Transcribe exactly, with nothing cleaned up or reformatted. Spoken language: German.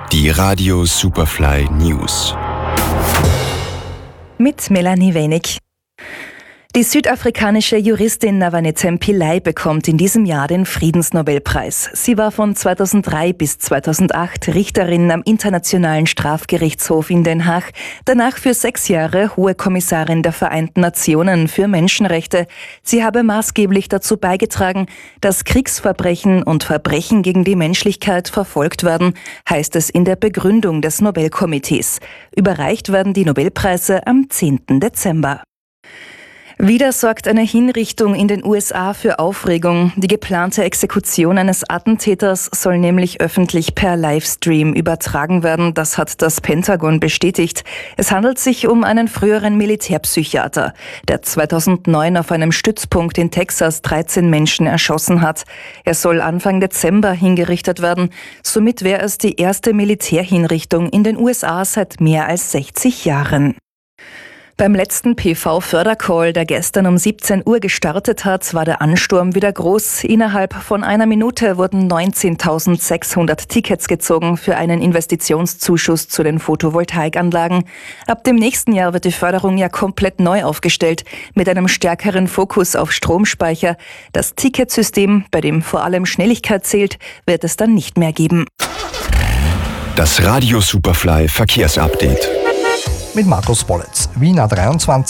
Die Radio Superfly News. Mit Melanie Wenig. Die südafrikanische Juristin Navanethem Pillay bekommt in diesem Jahr den Friedensnobelpreis. Sie war von zweitausenddrei bis zweitausendacht Richterin am Internationalen Strafgerichtshof in Den Haag, danach für sechs Jahre Hohe Kommissarin der Vereinten Nationen für Menschenrechte. Sie habe maßgeblich dazu beigetragen, dass Kriegsverbrechen und Verbrechen gegen die Menschlichkeit verfolgt werden, heißt es in der Begründung des Nobelkomitees. Überreicht werden die Nobelpreise am zehnten Dezember. Wieder sorgt eine Hinrichtung in den U S A für Aufregung. Die geplante Exekution eines Attentäters soll nämlich öffentlich per Livestream übertragen werden. Das hat das Pentagon bestätigt. Es handelt sich um einen früheren Militärpsychiater, der zweitausendneun auf einem Stützpunkt in Texas dreizehn Menschen erschossen hat. Er soll Anfang Dezember hingerichtet werden. Somit wäre es die erste Militärhinrichtung in den U S A seit mehr als sechzig Jahren. Beim letzten P V-Fördercall, der gestern um siebzehn Uhr gestartet hat, war der Ansturm wieder groß. Innerhalb von einer Minute wurden neunzehntausendsechshundert Tickets gezogen für einen Investitionszuschuss zu den Photovoltaikanlagen. Ab dem nächsten Jahr wird die Förderung ja komplett neu aufgestellt, mit einem stärkeren Fokus auf Stromspeicher. Das Ticketsystem, bei dem vor allem Schnelligkeit zählt, wird es dann nicht mehr geben. Das Radio Superfly Verkehrsupdate. Mit Markus Bollitz. Wien A dreiundzwanzig